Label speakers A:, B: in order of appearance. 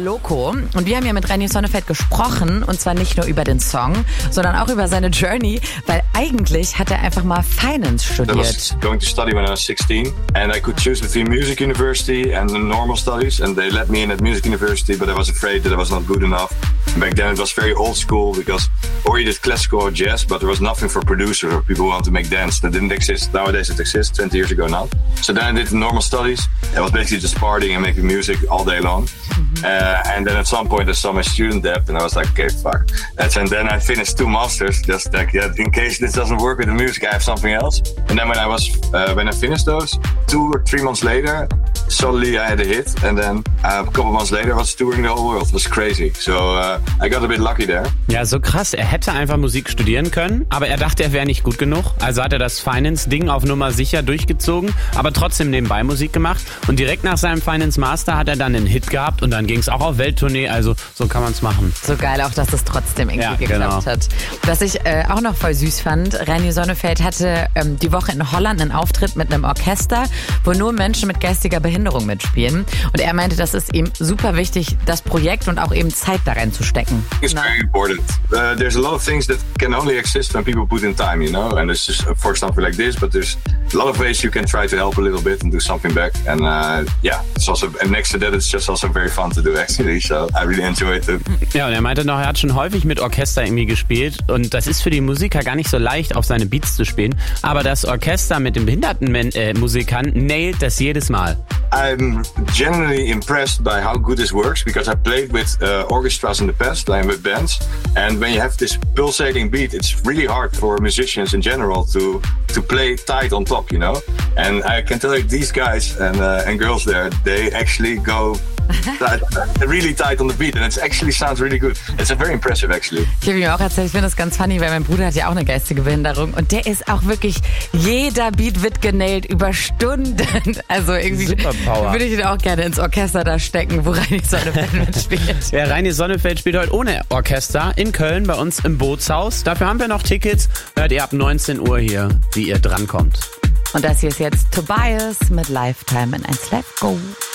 A: Loco. Und wir haben ja mit Reini Sonnefeld gesprochen. Und zwar nicht nur über den Song, sondern auch über seine Journey. Weil eigentlich hat er einfach mal Finance studiert.
B: I was going to study when I was 16. And I could choose between music university and the normal studies. And they let me in at music university, but I was afraid that I was not good enough. Back then it was very old school because or you did classical or jazz, but there was nothing for producers or people who want to make dance. That didn't exist. Nowadays it exists, 20 years ago now. So then I did the normal studies. I was basically just partying and making music all day long. And then at some point I saw my student debt and I was like, okay, fuck. And then I finished 2 masters, just like, yeah, in case this doesn't work with the music, I have something else. And then when I finished those, 2 or 3 months later, suddenly I had a hit. And then a couple months later I was touring the whole world. It was crazy. So I got a bit lucky there.
C: Ja, so krass. Er hätte einfach Musik studieren können, aber er dachte, er wäre nicht gut genug. Also hat er das Finance-Ding auf Nummer sicher durchgezogen, aber trotzdem nebenbei Musik gemacht. Und direkt nach seinem Finance-Master hat er dann einen Hit gehabt und dann ging es auch auf Welttournee. Also so kann man es machen.
A: So geil auch, dass es trotzdem irgendwie geklappt hat. Was ich auch noch voll süß fand, Reini Sonnefeld hatte die Woche in Holland einen Auftritt mit einem Orchester, wo nur Menschen mit geistiger Behinderung mitspielen. Und er meinte, das ist ihm super wichtig, das Projekt und auch eben Zeit da reinzustecken.
B: It's very important. There's a lot of things that can only exist when people put in time, you know? And it's just for something like this, but there's a lot of ways you can try to help a little bit and do something back. And yeah, it's also, and next to that, it's just also very fun to do actually. So I really enjoy it too.
C: Ja, und er meinte noch, er hat schon häufig mit Orchester irgendwie gespielt und das ist für die Musiker gar nicht so leicht, auf seine Beats zu spielen. Aber das Orchester mit den behinderten Musikern nailt das jedes Mal.
B: I'm genuinely impressed by how good this works because I played with orchestras in the past, playing with bands. And when you have this pulsating beat, it's really hard for musicians in general to play tight on top, you know? And I can tell you these guys and girls there, they actually go really tight on the beat and it actually sounds really good. It's very impressive actually.
A: Ich habe ihm auch erzählt, ich finde das ganz funny, weil mein Bruder hat ja auch eine geistige Behinderung und der ist auch wirklich, jeder Beat wird genailt über Stunden. Also irgendwie würde ich ihn auch gerne ins Orchester da stecken, wo Reini Sonnefeld mitspielt.
C: Ja, Reini Sonnefeld spielt heute ohne Orchester in Köln bei uns im Bootshaus. Dafür haben wir noch Tickets. Hört ihr ab 19 Uhr hier, wie ihr drankommt.
A: Und das hier ist jetzt Tobias mit Lifetime in 1 Let's Go.